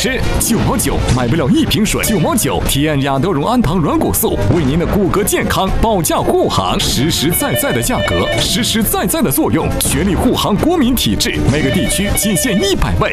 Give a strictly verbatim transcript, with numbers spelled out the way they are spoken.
吃，九毛九买不了一瓶水，九毛九提按亚德荣氨糖软骨素，为您的骨骼健康保驾护航，实实在在的价格，实实在在的作用，全力护航国民体质，每个地区仅限一百位。